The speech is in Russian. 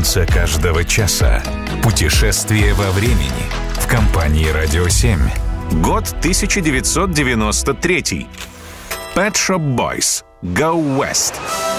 солнца каждого часа. Путешествие во времени в компании «Радио 7». Год 1993. Pet Shop Boys. Go West.